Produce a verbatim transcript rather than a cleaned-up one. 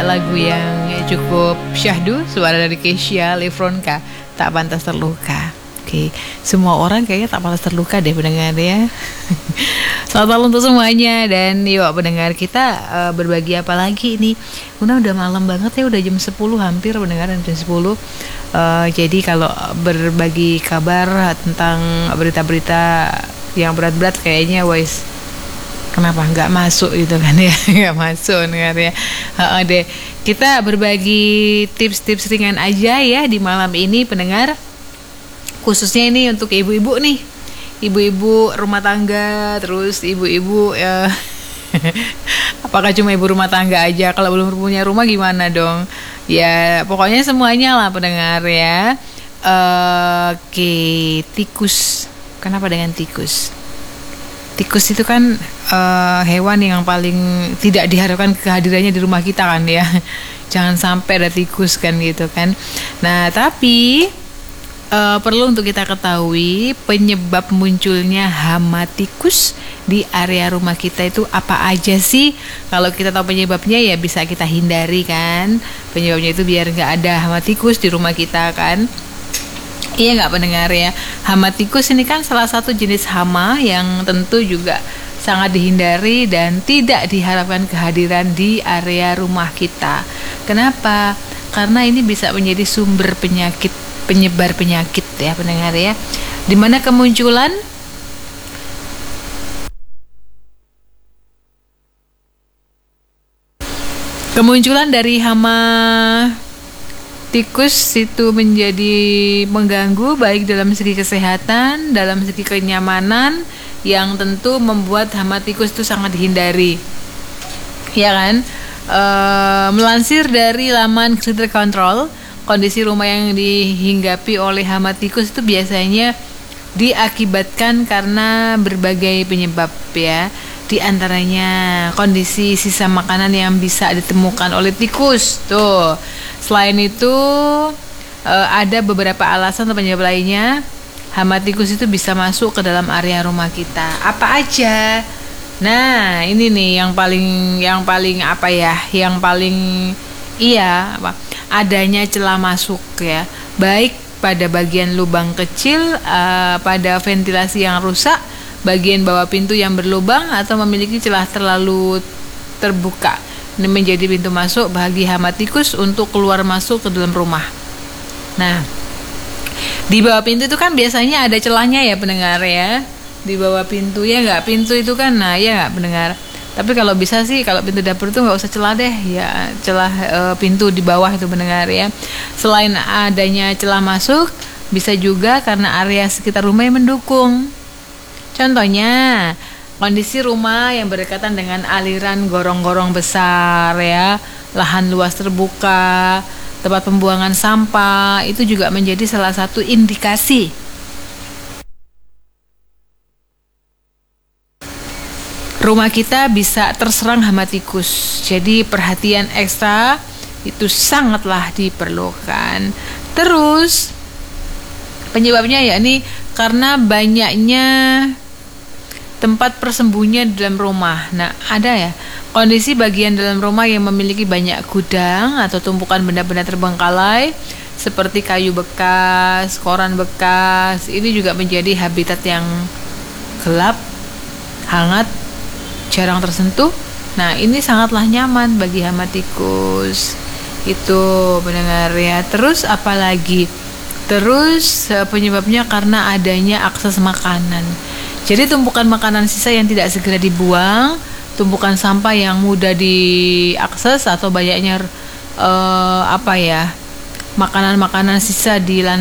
Lagu yang cukup syahdu, suara dari Kesha Lefronka, Tak Pantas Terluka. Oke, semua orang kayaknya tak pantas terluka deh pendengar ya. Selamat malam untuk semuanya. Dan yuk pendengar, kita uh, berbagi apa lagi ini. Udah udah malam banget ya, udah jam sepuluh hampir pendengar, jam sepuluh. uh, Jadi kalau berbagi kabar tentang berita-berita yang berat-berat kayaknya wes kenapa nggak masuk gitu kan ya. Nggak masuk kan ya. uh, deh Kita berbagi tips-tips ringan aja ya di malam ini pendengar. Khususnya ini untuk ibu-ibu nih, ibu-ibu rumah tangga, terus ibu-ibu ya. Apakah cuma ibu rumah tangga aja? Kalau belum punya rumah gimana dong? Ya pokoknya semuanya lah pendengar ya. uh, Oke, tikus. Kenapa dengan tikus? Tikus itu kan uh, hewan yang paling tidak diharapkan kehadirannya di rumah kita kan ya. Jangan sampai ada tikus kan gitu kan. Nah tapi Uh, perlu untuk kita ketahui penyebab munculnya hama tikus di area rumah kita itu apa aja sih. Kalau kita tahu penyebabnya ya bisa kita hindari kan. Penyebabnya itu biar gak ada hama tikus di rumah kita kan. Iya gak pendengar ya. Hama tikus ini kan salah satu jenis hama yang tentu juga sangat dihindari dan tidak diharapkan kehadiran di area rumah kita. Kenapa? Karena ini bisa menjadi sumber penyakit, penyebar penyakit ya pendengar ya. Dimana kemunculan kemunculan dari hama tikus itu menjadi mengganggu baik dalam segi kesehatan, dalam segi kenyamanan, yang tentu membuat hama tikus itu sangat dihindari ya kan. E, melansir dari laman Center Control, kondisi rumah yang dihinggapi oleh hama tikus itu biasanya diakibatkan karena berbagai penyebab ya. Di antaranya kondisi sisa makanan yang bisa ditemukan oleh tikus. Tuh. Selain itu eh, ada beberapa alasan atau penyebab lainnya hama tikus itu bisa masuk ke dalam area rumah kita. Apa aja? Nah, ini nih yang paling yang paling apa ya? Yang paling iya apa? Adanya celah masuk ya, baik pada bagian lubang kecil, uh, pada ventilasi yang rusak, bagian bawah pintu yang berlubang atau memiliki celah terlalu terbuka. Ini menjadi pintu masuk bagi hama tikus untuk keluar masuk ke dalam rumah. Nah, di bawah pintu itu kan biasanya ada celahnya ya pendengar ya. Di bawah pintu ya nggak, pintu itu kan nah ya nggak pendengar. Tapi kalau bisa sih, kalau pintu dapur itu nggak usah celah deh ya, celah e, pintu di bawah itu mendengar ya. Selain adanya celah masuk, bisa juga karena area sekitar rumah yang mendukung. Contohnya kondisi rumah yang berdekatan dengan aliran gorong-gorong besar ya, lahan luas terbuka, tempat pembuangan sampah, itu juga menjadi salah satu indikasi rumah kita bisa terserang hama tikus. Jadi perhatian ekstra itu sangatlah diperlukan. Terus penyebabnya yakni karena banyaknya tempat persembunyian di dalam rumah. Nah, ada ya kondisi bagian dalam rumah yang memiliki banyak gudang atau tumpukan benda-benda terbengkalai seperti kayu bekas, koran bekas. Ini juga menjadi habitat yang gelap, hangat, jarang tersentuh. Nah, ini sangatlah nyaman bagi hama tikus. Itu pendengar ya. Terus apalagi? Terus penyebabnya karena adanya akses makanan. Jadi tumpukan makanan sisa yang tidak segera dibuang, tumpukan sampah yang mudah diakses atau banyaknya eh, apa ya? Makanan-makanan sisa di lantai